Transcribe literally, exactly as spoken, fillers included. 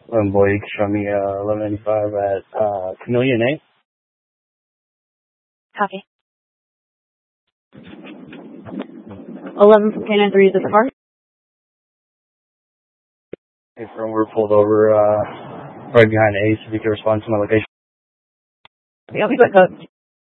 eleven boy, you can show me uh, eleven ninety-five at uh, Camellia and eight. Copy. eleven for K nine three is at the car. Hey, friend, we're pulled over uh, right behind Ace. If you can respond to my location. Yeah, we got code.